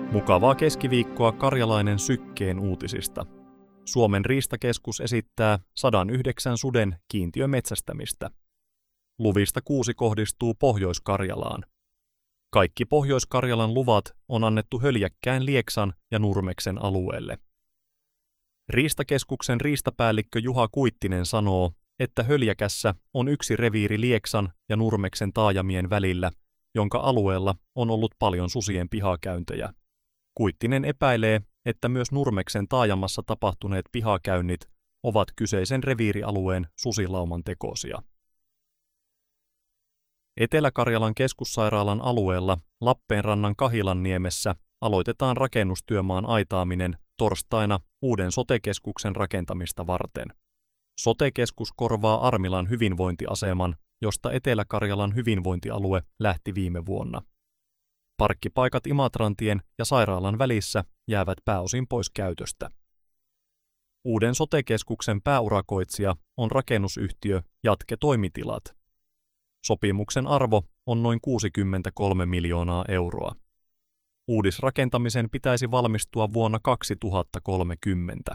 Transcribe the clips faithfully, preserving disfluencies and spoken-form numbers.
Mukavaa keskiviikkoa Karjalainen Sykkeen uutisista. Suomen riistakeskus esittää sata yhdeksän suden kiintiömetsästämistä. Luvista kuusi kohdistuu Pohjois-Karjalaan. Kaikki Pohjois-Karjalan luvat on annettu Höljäkkään, Lieksan ja Nurmeksen alueelle. Riistakeskuksen riistapäällikkö Juha Kuittinen sanoo, että Höljäkässä on yksi reviiri Lieksan ja Nurmeksen taajamien välillä, jonka alueella on ollut paljon susien pihakäyntejä. Kuittinen epäilee, että myös Nurmeksen taajamassa tapahtuneet pihakäynnit ovat kyseisen reviirialueen susilauman tekosia. Etelä-Karjalan keskussairaalan alueella Lappeenrannan Kahilanniemessä aloitetaan rakennustyömaan aitaaminen torstaina uuden sote-keskuksen rakentamista varten. Sote-keskus korvaa Armilan hyvinvointiaseman, josta Etelä-Karjalan hyvinvointialue lähti viime vuonna. Parkkipaikat Imatrantien ja sairaalan välissä jäävät pääosin pois käytöstä. Uuden sote-keskuksen pääurakoitsija on rakennusyhtiö Jatke Toimitilat. Sopimuksen arvo on noin kuusikymmentäkolme miljoonaa euroa. Uudisrakentamisen pitäisi valmistua vuonna kaksituhattakolmekymmentä.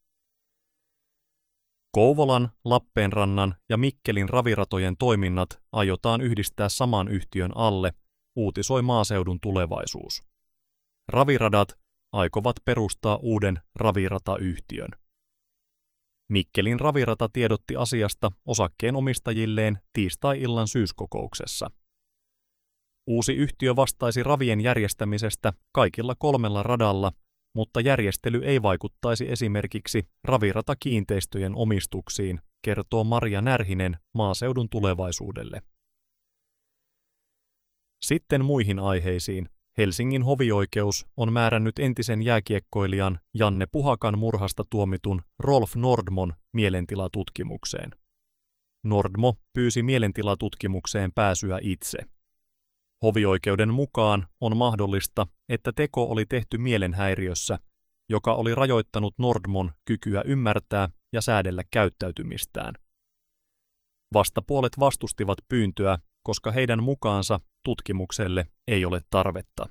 Kouvolan, Lappeenrannan ja Mikkelin raviratojen toiminnat aiotaan yhdistää saman yhtiön alle, uutisoi Maaseudun Tulevaisuus. Raviradat aikovat perustaa uuden raviratayhtiön. Mikkelin ravirata tiedotti asiasta osakkeenomistajilleen tiistai-illan syyskokouksessa. Uusi yhtiö vastaisi ravien järjestämisestä kaikilla kolmella radalla, mutta järjestely ei vaikuttaisi esimerkiksi raviratakiinteistöjen omistuksiin, kertoo Marja Närhinen Maaseudun Tulevaisuudelle. Sitten muihin aiheisiin. Helsingin hovioikeus on määrännyt entisen jääkiekkoilijan Janne Puhakan murhasta tuomitun Rolf Nordmon mielentilatutkimukseen. Nordmo pyysi mielentilatutkimukseen pääsyä itse. Hovioikeuden mukaan on mahdollista, että teko oli tehty mielenhäiriössä, joka oli rajoittanut Nordmon kykyä ymmärtää ja säädellä käyttäytymistään. Vastapuolet vastustivat pyyntöä, koska heidän mukaansa tutkimukselle ei ole tarvetta.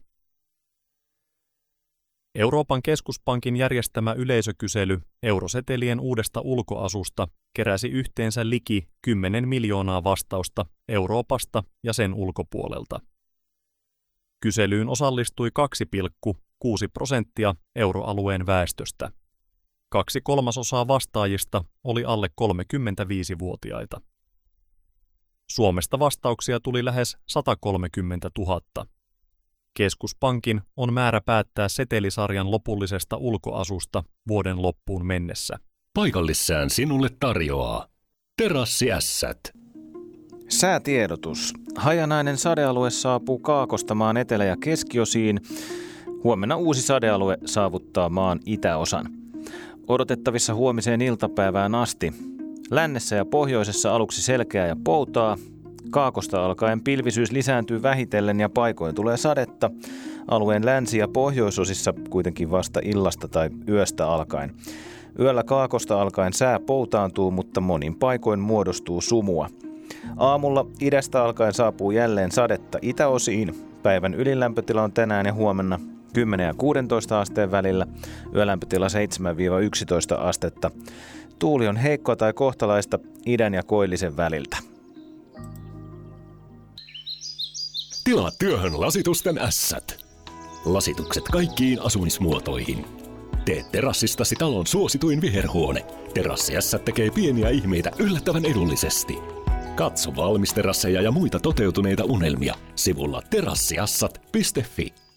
Euroopan keskuspankin järjestämä yleisökysely eurosetelien uudesta ulkoasusta keräsi yhteensä liki kymmenen miljoonaa vastausta Euroopasta ja sen ulkopuolelta. Kyselyyn osallistui kaksi pilkku kuusi prosenttia euroalueen väestöstä. Kaksi kolmasosaa vastaajista oli alle kolmekymmentäviisivuotiaita. Suomesta vastauksia tuli lähes sata kolmekymmentätuhatta. Keskuspankin on määrä päättää setelisarjan lopullisesta ulkoasusta vuoden loppuun mennessä. Paikallissään sinulle tarjoaa Terassiässät. Säätiedotus. Hajanainen sadealue saapuu Kaakosta maan etelä- ja keskiosiin. Huomenna uusi sadealue saavuttaa maan itäosan. Odotettavissa huomiseen iltapäivään asti. Lännessä ja pohjoisessa aluksi selkeää ja poutaa. Kaakosta alkaen pilvisyys lisääntyy vähitellen ja paikoin tulee sadetta. Alueen länsi- ja pohjoisosissa kuitenkin vasta illasta tai yöstä alkaen. Yöllä Kaakosta alkaen sää poutaantuu, mutta monin paikoin muodostuu sumua. Aamulla idästä alkaen saapuu jälleen sadetta itäosiin. Päivän ylilämpötila on tänään ja huomenna kymmenen ja kuusitoista asteen välillä. Yölämpötila seitsemän yksitoista astetta. Tuuli on heikkoa tai kohtalaista idän ja koillisen väliltä. Tilaa työhön lasitusten ässät. Lasitukset kaikkiin asumismuotoihin. Tee terassistasi talon suosituin viherhuone. Terassiässät tekee pieniä ihmeitä yllättävän edullisesti. Katso valmisterasseja ja muita toteutuneita unelmia sivulla terassiassat piste fi.